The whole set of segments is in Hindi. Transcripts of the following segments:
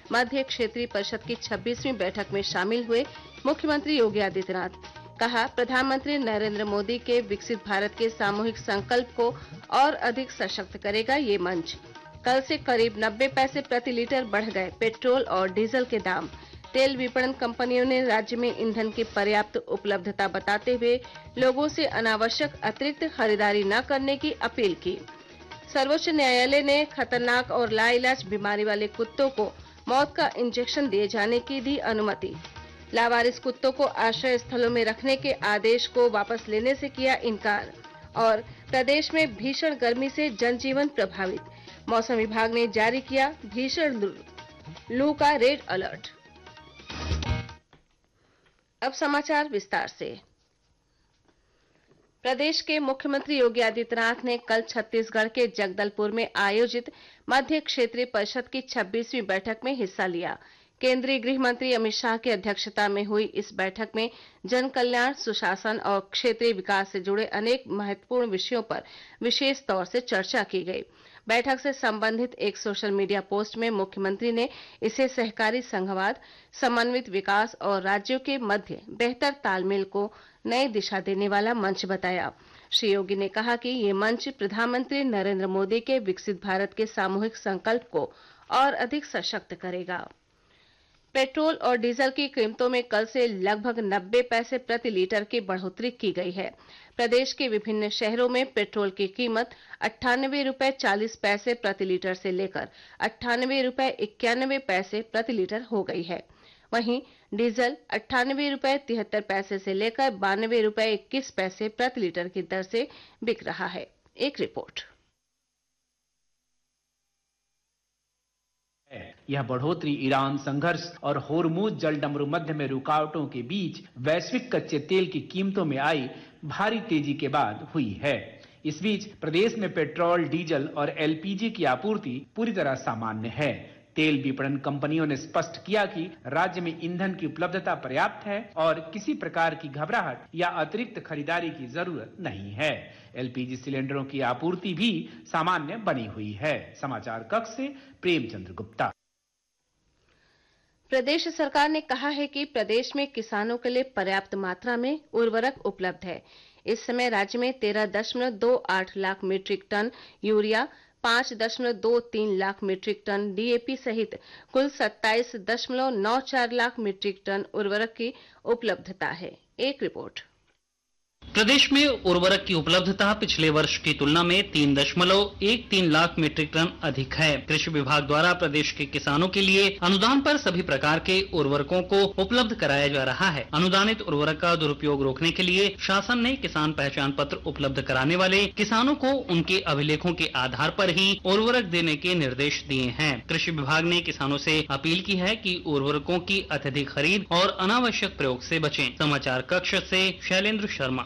मध्य क्षेत्रीय परिषद की 26वीं बैठक में शामिल हुए मुख्यमंत्री योगी आदित्यनाथ। कहा, प्रधानमंत्री नरेंद्र मोदी के विकसित भारत के सामूहिक संकल्प को और अधिक सशक्त करेगा ये मंच। कल से करीब 90 पैसे प्रति लीटर बढ़ गए पेट्रोल और डीजल के दाम। तेल विपणन कंपनियों ने राज्य में ईंधन की पर्याप्त उपलब्धता बताते हुए लोगों से अनावश्यक अतिरिक्त खरीदारी न करने की अपील की। सर्वोच्च न्यायालय ने खतरनाक और लाइलाज बीमारी वाले कुत्तों को मौत का इंजेक्शन दिए जाने की दी अनुमति। लावारिस कुत्तों को आश्रय स्थलों में रखने के आदेश को वापस लेने से किया इनकार। और प्रदेश में भीषण गर्मी से जनजीवन प्रभावित। मौसम विभाग ने जारी किया भीषण लू का रेड अलर्ट। अब समाचार विस्तार से। प्रदेश के मुख्यमंत्री योगी आदित्यनाथ ने कल छत्तीसगढ़ के जगदलपुर में आयोजित मध्य क्षेत्रीय परिषद की 26वीं बैठक में हिस्सा लिया। केंद्रीय गृह मंत्री अमित शाह की अध्यक्षता में हुई इस बैठक में जन कल्याण, सुशासन और क्षेत्रीय विकास से जुड़े अनेक महत्वपूर्ण विषयों पर विशेष तौर से चर्चा की गई। बैठक से संबंधित एक सोशल मीडिया पोस्ट में मुख्यमंत्री ने इसे सहकारी संघवाद, समन्वित विकास और राज्यों के मध्य बेहतर तालमेल को नई दिशा देने वाला मंच बताया। श्री योगी ने कहा कि ये मंच प्रधानमंत्री नरेंद्र मोदी के विकसित भारत के सामूहिक संकल्प को और अधिक सशक्त करेगा। पेट्रोल और डीजल की कीमतों में कल से लगभग 90 पैसे प्रति लीटर की बढ़ोतरी की गई है। प्रदेश के विभिन्न शहरों में पेट्रोल की कीमत 98 रुपये 40 पैसे प्रति लीटर से लेकर 98 रुपये 91 पैसे प्रति लीटर हो गई है। वहीं डीजल 98 रुपये 73 पैसे से लेकर 92 रुपये 21 पैसे प्रति लीटर की दर से बिक रहा है। एक रिपोर्ट। यह बढ़ोतरी ईरान संघर्ष और होर्मुज जलडमरू मध्य में रुकावटों के बीच वैश्विक कच्चे तेल की कीमतों में आई भारी तेजी के बाद हुई है। इस बीच प्रदेश में पेट्रोल, डीजल और एलपीजी की आपूर्ति पूरी तरह सामान्य है। तेल विपणन कंपनियों ने स्पष्ट किया कि राज्य में ईंधन की उपलब्धता पर्याप्त है और किसी प्रकार की घबराहट या अतिरिक्त खरीदारी की जरूरत नहीं है। एलपीजी सिलेंडरों की आपूर्ति भी सामान्य बनी हुई है। समाचार कक्ष से प्रेमचंद्र गुप्ता। प्रदेश सरकार ने कहा है कि प्रदेश में किसानों के लिए पर्याप्त मात्रा में उर्वरक उपलब्ध है। इस समय राज्य में 13.28 lakh metric ton urea, 5.23 lakh metric ton DAP सहित कुल 27.94 लाख मीट्रिक टन उर्वरक की उपलब्धता है। एक रिपोर्ट। प्रदेश में उर्वरक की उपलब्धता पिछले वर्ष की तुलना में 3.13 लाख मीट्रिक टन अधिक है। कृषि विभाग द्वारा प्रदेश के किसानों के लिए अनुदान पर सभी प्रकार के उर्वरकों को उपलब्ध कराया जा रहा है। अनुदानित उर्वरक का दुरुपयोग रोकने के लिए शासन ने किसान पहचान पत्र उपलब्ध कराने वाले किसानों को उनके अभिलेखों के आधार पर ही उर्वरक देने के निर्देश दिए हैं। कृषि विभाग ने किसानों से अपील की है कि उर्वरकों की अत्यधिक खरीद और अनावश्यक प्रयोग से बचें। समाचार कक्ष से शैलेंद्र शर्मा।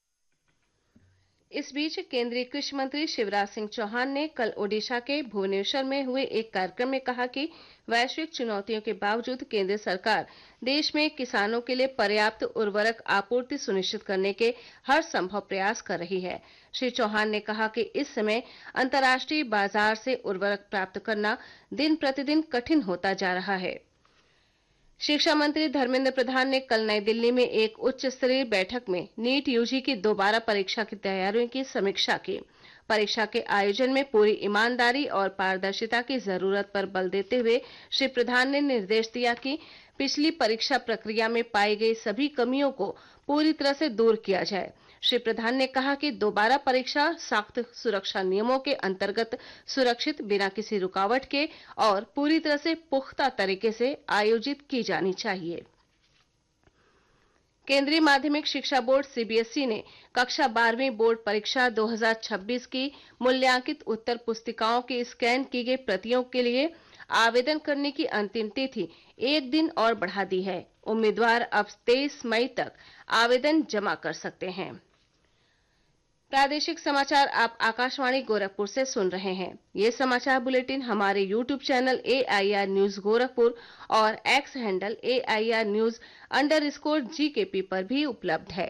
इस बीच केंद्रीय कृषि मंत्री शिवराज सिंह चौहान ने कल ओडिशा के भुवनेश्वर में हुए एक कार्यक्रम में कहा कि वैश्विक चुनौतियों के बावजूद केंद्र सरकार देश में किसानों के लिए पर्याप्त उर्वरक आपूर्ति सुनिश्चित करने के हर संभव प्रयास कर रही है। श्री चौहान ने कहा कि इस समय अंतर्राष्ट्रीय बाजार से उर्वरक प्राप्त करना दिन प्रतिदिन कठिन होता जा रहा है। शिक्षा मंत्री धर्मेंद्र प्रधान ने कल नई दिल्ली में एक उच्च स्तरीय बैठक में नीट यूजी की दोबारा परीक्षा की तैयारियों की समीक्षा की। परीक्षा के आयोजन में पूरी ईमानदारी और पारदर्शिता की जरूरत पर बल देते हुए श्री प्रधान ने निर्देश दिया कि पिछली परीक्षा प्रक्रिया में पाई गई सभी कमियों को पूरी तरह से दूर किया जाए। श्री प्रधान ने कहा कि दोबारा परीक्षा सख्त सुरक्षा नियमों के अंतर्गत सुरक्षित, बिना किसी रुकावट के और पूरी तरह से पुख्ता तरीके से आयोजित की जानी चाहिए। केंद्रीय माध्यमिक शिक्षा बोर्ड सीबीएसई ने कक्षा 12वीं बोर्ड परीक्षा 2026 की मूल्यांकित उत्तर पुस्तिकाओं की स्कैन की गई प्रतियों के लिए आवेदन करने की अंतिम तिथि एक दिन और बढ़ा दी है। उम्मीदवार अब 23 मई तक आवेदन जमा कर सकते हैं। प्रादेशिक समाचार आप आकाशवाणी गोरखपुर से सुन रहे हैं। ये समाचार बुलेटिन हमारे YouTube channel AIR news Gorakhpur और एक्स हैंडल AIR न्यूज_GKP पर भी उपलब्ध है।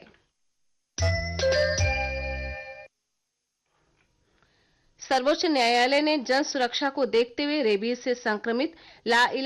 सर्वोच्च न्यायालय ने जन सुरक्षा को देखते हुए रेबीज से संक्रमित